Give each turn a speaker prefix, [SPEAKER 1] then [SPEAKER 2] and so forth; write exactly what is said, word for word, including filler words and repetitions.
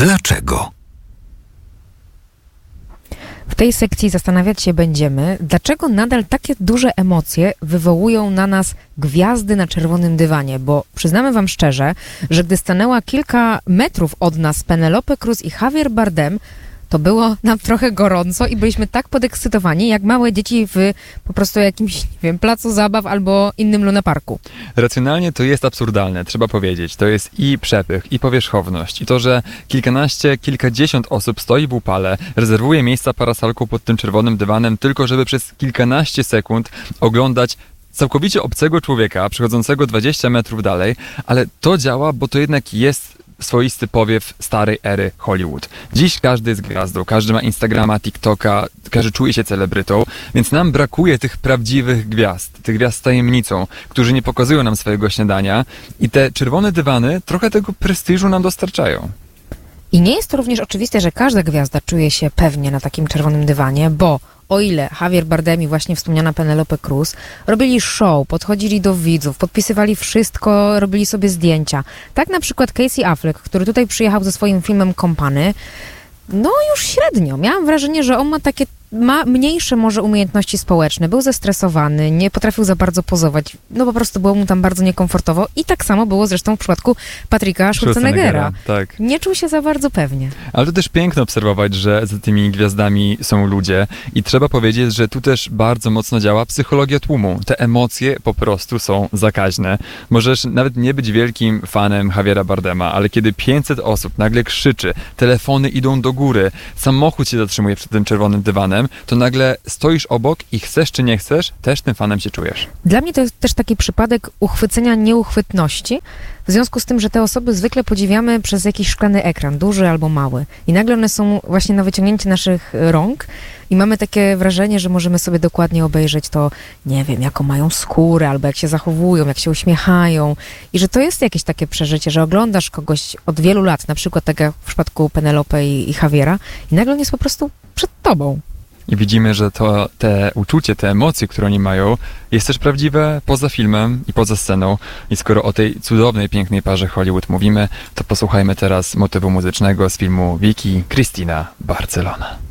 [SPEAKER 1] Dlaczego?
[SPEAKER 2] W tej sekcji zastanawiać się będziemy, dlaczego nadal takie duże emocje wywołują na nas gwiazdy na czerwonym dywanie, bo przyznamy wam szczerze, że gdy stanęła kilka metrów od nas Penelope Cruz i Javier Bardem, to było nam trochę gorąco i byliśmy tak podekscytowani, jak małe dzieci w po prostu jakimś, nie wiem, placu zabaw albo innym lunaparku.
[SPEAKER 3] Racjonalnie to jest absurdalne, trzeba powiedzieć. To jest i przepych, i powierzchowność. I to, że kilkanaście, kilkadziesiąt osób stoi w upale, rezerwuje miejsca parasolką pod tym czerwonym dywanem, tylko żeby przez kilkanaście sekund oglądać całkowicie obcego człowieka, przechodzącego dwadzieścia metrów dalej, ale to działa, bo to jednak jest swoisty powiew starej ery Hollywood. Dziś każdy jest gwiazdą, każdy ma Instagrama, TikToka, każdy czuje się celebrytą, więc nam brakuje tych prawdziwych gwiazd, tych gwiazd z tajemnicą, którzy nie pokazują nam swojego śniadania i te czerwone dywany trochę tego prestiżu nam dostarczają.
[SPEAKER 2] I nie jest to również oczywiste, że każda gwiazda czuje się pewnie na takim czerwonym dywanie, bo o ile Javier Bardem i właśnie wspomniana Penelope Cruz robili show, podchodzili do widzów, podpisywali wszystko, robili sobie zdjęcia. Tak na przykład Casey Affleck, który tutaj przyjechał ze swoim filmem Kompany, no już średnio. Miałam wrażenie, że on ma takie ma mniejsze może umiejętności społeczne, był zestresowany, nie potrafił za bardzo pozować, no po prostu było mu tam bardzo niekomfortowo i tak samo było zresztą w przypadku Patricka Schwarzeneggera.
[SPEAKER 3] Tak.
[SPEAKER 2] Nie czuł się za bardzo pewnie.
[SPEAKER 3] Ale to też piękno obserwować, że za tymi gwiazdami są ludzie i trzeba powiedzieć, że tu też bardzo mocno działa psychologia tłumu. Te emocje po prostu są zakaźne. Możesz nawet nie być wielkim fanem Javiera Bardema, ale kiedy pięćset osób nagle krzyczy, telefony idą do góry, samochód się zatrzymuje przed tym czerwonym dywanem, to nagle stoisz obok i chcesz czy nie chcesz, też tym fanem się czujesz.
[SPEAKER 2] Dla mnie to jest też taki przypadek uchwycenia nieuchwytności, w związku z tym, że te osoby zwykle podziwiamy przez jakiś szklany ekran, duży albo mały. I nagle one są właśnie na wyciągnięcie naszych rąk i mamy takie wrażenie, że możemy sobie dokładnie obejrzeć to, nie wiem, jaką mają skórę, albo jak się zachowują, jak się uśmiechają. I że to jest jakieś takie przeżycie, że oglądasz kogoś od wielu lat, na przykład tak jak w przypadku Penelope i, i Javiera, i nagle on jest po prostu przed tobą.
[SPEAKER 3] I widzimy, że to te uczucie, te emocje, które oni mają, jest też prawdziwe poza filmem i poza sceną. I skoro o tej cudownej, pięknej parze Hollywood mówimy, to posłuchajmy teraz motywu muzycznego z filmu Vicky Cristina Barcelona.